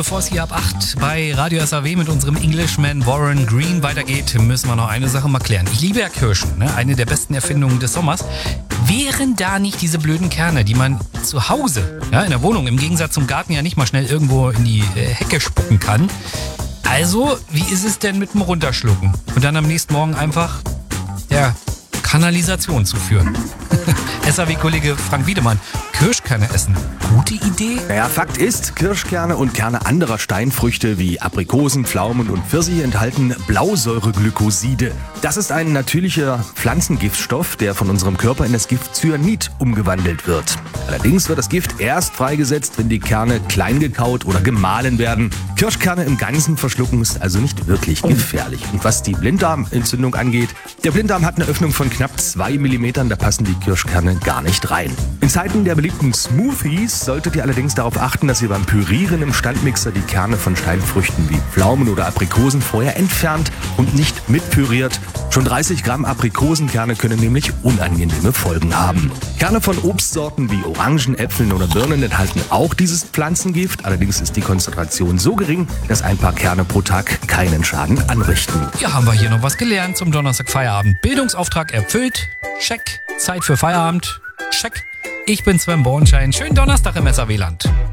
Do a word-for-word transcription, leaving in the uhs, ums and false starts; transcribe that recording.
bevor es hier ab acht bei Radio S A W mit unserem Englishman Warren Green weitergeht, müssen wir noch eine Sache mal klären. Ich liebe ja Kirschen, ne? Eine der besten Erfindungen des Sommers. Wären da nicht diese blöden Kerne, die man zu Hause, ja, in der Wohnung, im Gegensatz zum Garten ja nicht mal schnell irgendwo in die äh, Hecke spucken kann? Also, wie ist es denn mit dem Runterschlucken? Und dann am nächsten Morgen einfach, ja, Kanalisation zuführen. S A W-Kollege Frank Wiedemann, Kirschkerne essen, gute Idee? Naja, Fakt ist, Kirschkerne und Kerne anderer Steinfrüchte wie Aprikosen, Pflaumen und Pfirsiche enthalten Blausäureglykoside. Das ist ein natürlicher Pflanzengiftstoff, der von unserem Körper in das Gift Cyanid umgewandelt wird. Allerdings wird das Gift erst freigesetzt, wenn die Kerne klein gekaut oder gemahlen werden. Kirschkerne im Ganzen verschlucken ist also nicht wirklich gefährlich. Und was die Blinddarmentzündung angeht, der Blinddarm hat eine Öffnung von knapp zwei Millimetern, da passen die Kirschkerne gar nicht rein. In Zeiten der beliebten Smoothies solltet ihr allerdings darauf achten, dass ihr beim Pürieren im Standmixer die Kerne von Steinfrüchten wie Pflaumen oder Aprikosen vorher entfernt und nicht mitpüriert. Schon dreißig Gramm Aprikosenkerne können nämlich unangenehme Folgen haben. Kerne von Obstsorten wie Orangen, Äpfeln oder Birnen enthalten auch dieses Pflanzengift. Allerdings ist die Konzentration so gering, dass ein paar Kerne pro Tag keinen Schaden anrichten. Ja, haben wir hier noch was gelernt zum Donnerstag Feierabend. Bildungsauftrag erfüllt. Check. Zeit für Feierabend. Check. Ich bin Sven Bornschein. Schönen Donnerstag im S A W-Land.